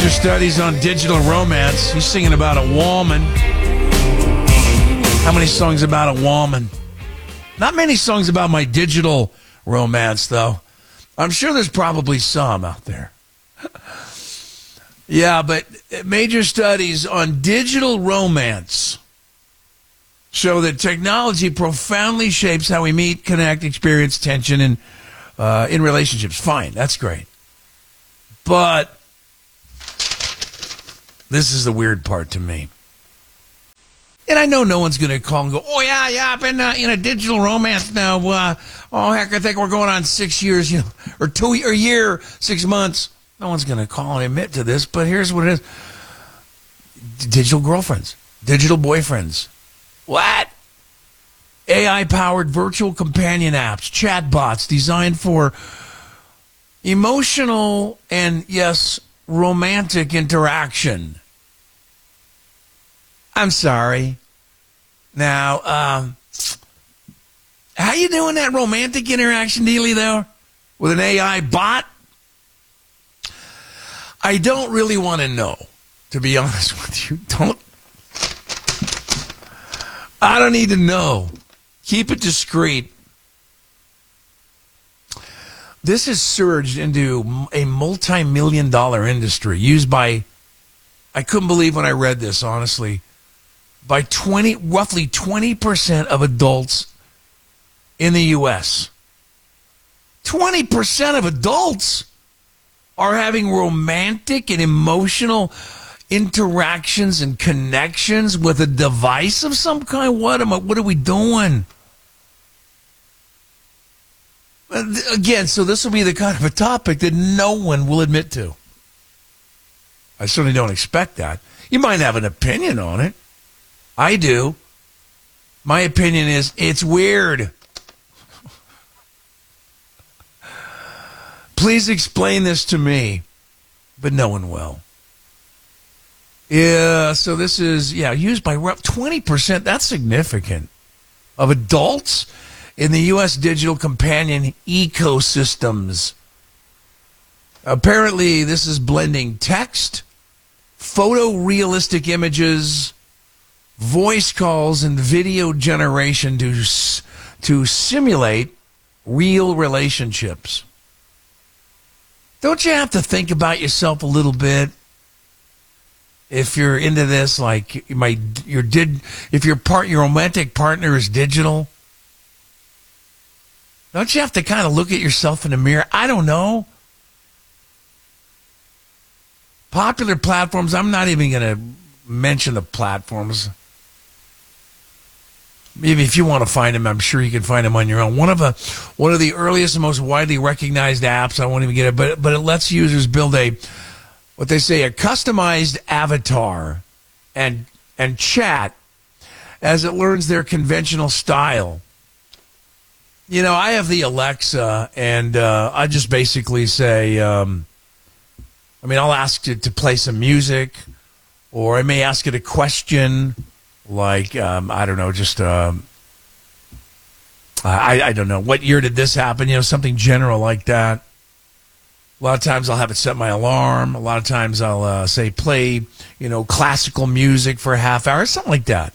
studies on digital romance. He's singing about a woman. How many songs about a woman? Not many songs about my digital romance, though. I'm sure there's probably some out there. Yeah, but major studies on digital romance show that technology profoundly shapes how we meet, connect, experience tension in relationships. Fine, that's great. But this is the weird part to me. And I know no one's going to call and go, oh, yeah, I've been in a digital romance now. Oh, heck, I think we're going on 6 years, or a year, 6 months. No one's going to call and admit to this, but here's what it is. Digital girlfriends, digital boyfriends. What? AI-powered virtual companion apps, chatbots designed for emotional and, yes, romantic interaction. I'm sorry. Now, how you doing that romantic interaction dealy there with an AI bot? I don't really want to know, to be honest with you. I don't need to know. Keep it discreet. This has surged into a multi-million-dollar industry used by, I couldn't believe when I read this, honestly, by roughly 20% of adults in the U.S. 20% of adults are having romantic and emotional interactions and connections with a device of some kind. What are we doing? Again, so this will be the kind of a topic that no one will admit to. I certainly don't expect that. You might have an opinion on it. I do. My opinion is it's weird. Please explain this to me, but no one will. Yeah, so this is, used by 20%. That's significant. Of adults in the U.S. digital companion ecosystems. Apparently, this is blending text, photorealistic images, voice calls, and video generation to simulate real relationships. Don't you have to think about yourself a little bit if you're into this? Like if your romantic partner is digital, don't you have to kind of look at yourself in the mirror? I don't know. Popular platforms. I'm not even going to mention the platforms. Maybe if you want to find them, I'm sure you can find them on your own. One of the earliest and most widely recognized apps, I won't even get it, but it lets users build a customized avatar and chat as it learns their conventional style. I have the Alexa, and I just basically say, I'll ask it to play some music, or I may ask it a question. Like, I don't know, just, I don't know, what year did this happen? Something general like that. A lot of times I'll have it set my alarm. A lot of times I'll say play, classical music for a half hour, something like that.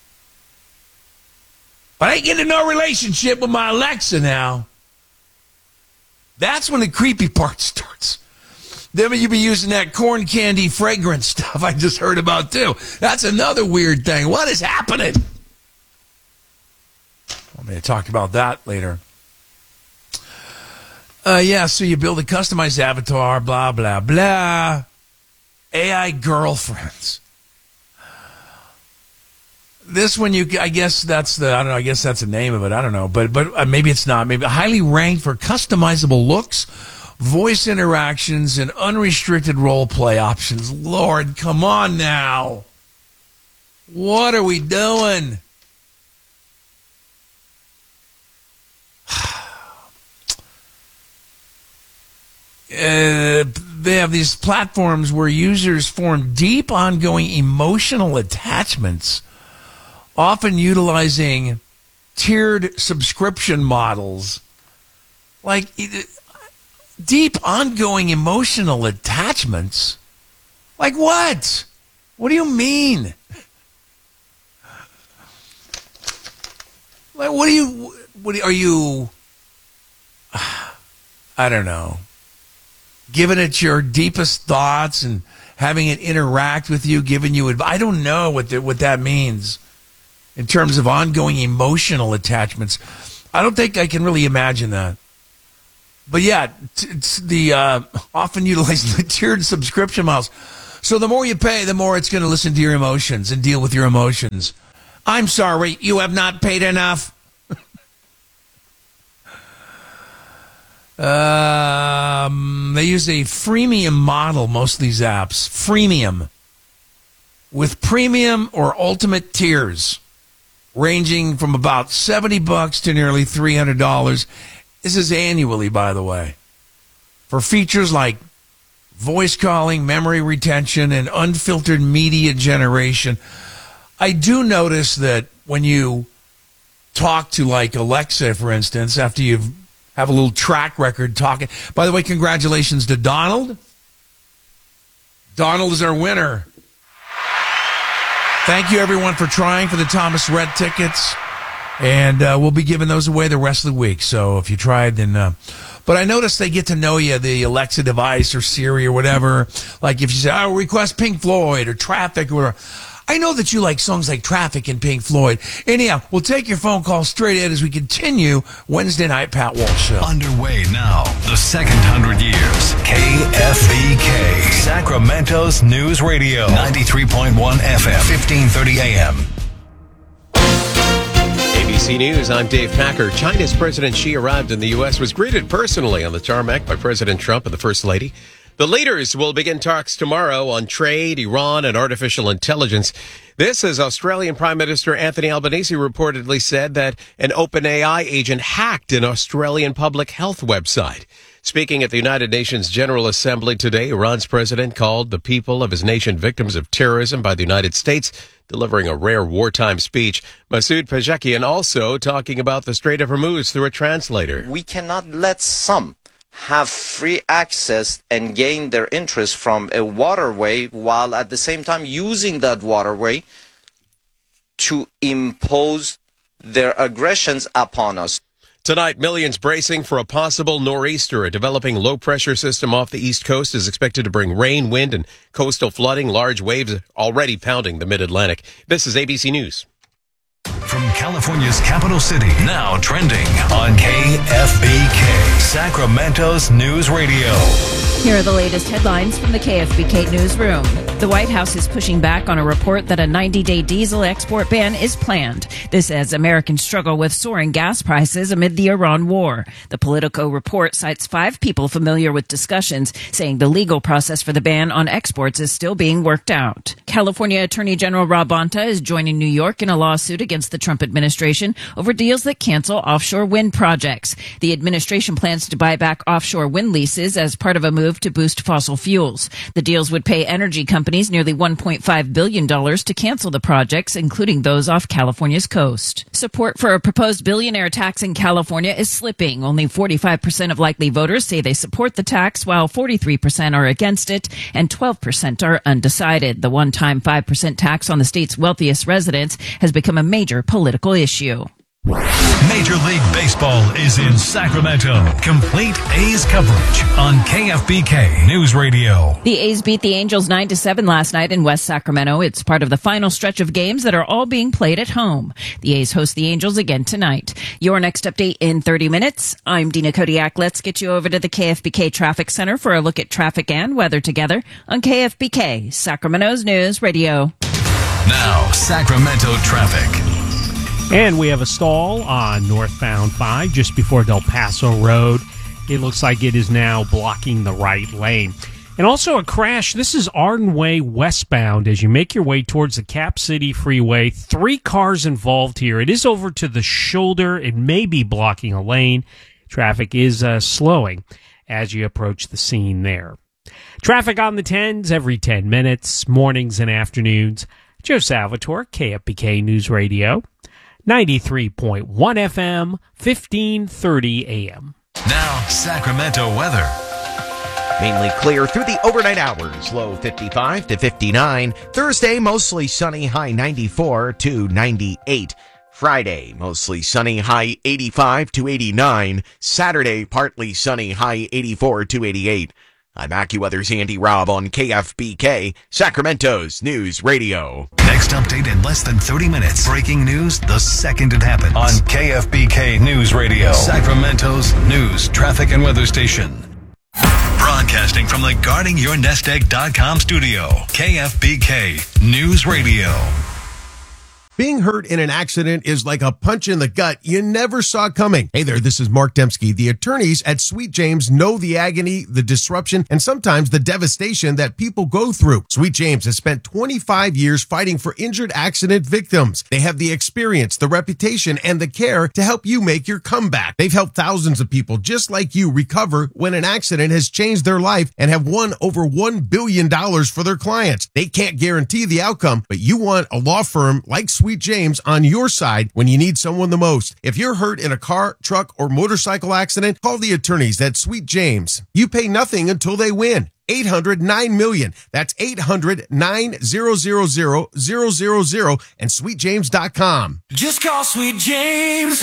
But I ain't getting no relationship with my Alexa now. That's when the creepy part starts. Then you be using that corn candy fragrance stuff I just heard about, too. That's another weird thing. What is happening? I'm going to talk about that later. So you build a customized avatar, blah, blah, blah. AI girlfriends. This one, I guess that's the name of it. I don't know. But maybe it's not. Maybe highly ranked for customizable looks, voice interactions, and unrestricted role play options. Lord, come on now. What are we doing? They have these platforms where users form deep, ongoing emotional attachments, often utilizing tiered subscription models. Like, deep, ongoing emotional attachments. Like what? What do you mean? Like, are you, I don't know, giving it your deepest thoughts and having it interact with you, giving you advice? I don't know what that means in terms of ongoing emotional attachments. I don't think I can really imagine that. But yeah, it's the often utilized the tiered subscription models. So the more you pay, the more it's going to listen to your emotions and deal with your emotions. I'm sorry, you have not paid enough. They use a freemium model, most of these apps. Freemium. With premium or ultimate tiers, ranging from about $70 to nearly $300. This is annually, by the way. For features like voice calling, memory retention, and unfiltered media generation. I do notice that when you talk to like Alexa, for instance, after you have a little track record talking. By the way, congratulations to Donald. Donald is our winner. Thank you, everyone, for trying for the Thomas Rhett tickets. And we'll be giving those away the rest of the week. So if you tried, then... But I noticed they get to know you, the Alexa device or Siri or whatever. Like if you say, oh, request Pink Floyd or Traffic or whatever. I know that you like songs like Traffic and Pink Floyd. Anyhow, we'll take your phone call straight in as we continue Wednesday night Pat Walsh Show. Underway now, the second 100 years. KFBK, Sacramento's News Radio, 93.1 FM, 1530 AM. ABC News, I'm Dave Packer. China's President Xi arrived in the U.S., was greeted personally on the tarmac by President Trump and the First Lady. The leaders will begin talks tomorrow on trade, Iran, and artificial intelligence. This, as Australian Prime Minister Anthony Albanese reportedly said that an OpenAI agent hacked an Australian public health website. Speaking at the United Nations General Assembly today, Iran's president called the people of his nation victims of terrorism by the United States, delivering a rare wartime speech. Masoud Pezeshkian also talking about the Strait of Hormuz through a translator. We cannot let some have free access and gain their interest from a waterway while at the same time using that waterway to impose their aggressions upon us. Tonight, millions bracing for a possible nor'easter. A developing low-pressure system off the East Coast is expected to bring rain, wind, and coastal flooding. Large waves already pounding the mid-Atlantic. This is ABC News. From California's capital city, now trending on KFBK, Sacramento's News Radio. Here are the latest headlines from the KFBK newsroom. The White House is pushing back on a report that a 90-day diesel export ban is planned. This as Americans struggle with soaring gas prices amid the Iran war. The Politico report cites 5 people familiar with discussions, saying the legal process for the ban on exports is still being worked out. California Attorney General Rob Bonta is joining New York in a lawsuit against the Trump administration over deals that cancel offshore wind projects. The administration plans to buy back offshore wind leases as part of a move to boost fossil fuels. The deals would pay energy companies nearly $1.5 billion to cancel the projects, including those off California's coast. Support for a proposed billionaire tax in California is slipping. Only 45% of likely voters say they support the tax, while 43% are against it and 12% are undecided. The one-time 5% tax on the state's wealthiest residents has become a major political issue. Major League Baseball is in Sacramento. Complete A's coverage on KFBK News Radio. The A's beat the Angels 9-7 last night in West Sacramento. It's part of the final stretch of games that are all being played at home. The A's host the Angels again tonight. Your next update in 30 minutes. I'm Dina Kodiak. Let's get you over to the KFBK Traffic Center for a look at traffic and weather together on KFBK, Sacramento's News Radio. Now, Sacramento traffic. And we have a stall on northbound 5 just before Del Paso Road. It looks like it is now blocking the right lane. And also a crash. This is Arden Way westbound as you make your way towards the Cap City Freeway. 3 cars involved here. It is over to the shoulder. It may be blocking a lane. Traffic is slowing as you approach the scene there. Traffic on the 10s every 10 minutes, mornings and afternoons. Joe Salvatore, KFBK News Radio. 93.1 FM, 1530 AM. Now, Sacramento weather. Mainly clear through the overnight hours. Low 55 to 59. Thursday, mostly sunny, high 94 to 98. Friday, mostly sunny, high 85 to 89. Saturday, partly sunny, high 84 to 88. I'm AccuWeather's Andy Robb on KFBK, Sacramento's News Radio. Next update in less than 30 minutes. Breaking news the second it happens on KFBK News Radio, Sacramento's news, traffic, and weather station. Broadcasting from the GuardingYourNestEgg.com studio, KFBK News Radio. Being hurt in an accident is like a punch in the gut you never saw coming. Hey there, this is Mark Dembski. The attorneys at Sweet James know the agony, the disruption, and sometimes the devastation that people go through. Sweet James has spent 25 years fighting for injured accident victims. They have the experience, the reputation, and the care to help you make your comeback. They've helped thousands of people just like you recover when an accident has changed their life and have won over $1 billion for their clients. They can't guarantee the outcome, but you want a law firm like Sweet James on your side when you need someone the most. If you're hurt in a car, truck, or motorcycle accident, call the attorneys at Sweet James. You pay nothing until they win. 800-9-MILLION. That's 800-9-000-000 and sweetjames.com. Just call Sweet James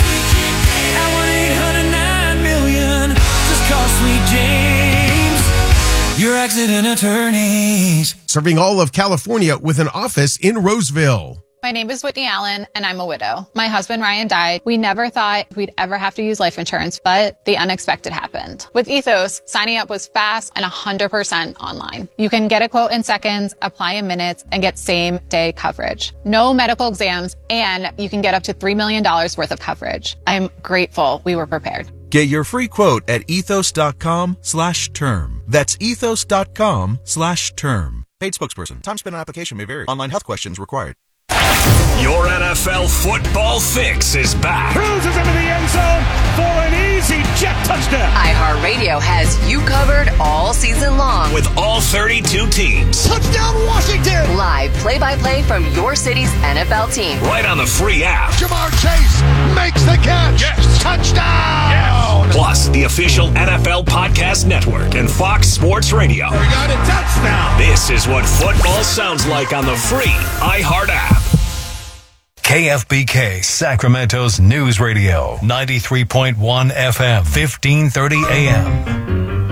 at 1-800-9-MILLION. Just call Sweet James, your accident attorneys. Serving all of California with an office in Roseville. My name is Whitney Allen, and I'm a widow. My husband, Ryan, died. We never thought we'd ever have to use life insurance, but the unexpected happened. With Ethos, signing up was fast and 100% online. You can get a quote in seconds, apply in minutes, and get same-day coverage. No medical exams, and you can get up to $3 million worth of coverage. I'm grateful we were prepared. Get your free quote at ethos.com/term. That's ethos.com/term. Paid spokesperson. Time spent on application may vary. Online health questions required. Your NFL football fix is back. Cruises into the end zone for an easy jet touchdown. iHeartRadio has you covered all season long with all 32 teams. Touchdown Washington! Live play-by-play from your city's NFL team. Right on the free app. Ja'Marr Chase makes the catch. Yes. Touchdown! Yes. Plus, the official NFL Podcast Network and Fox Sports Radio. We got a touchdown. This is what football sounds like on the free iHeart app. KFBK, Sacramento's News Radio, 93.1 FM, 1530 AM.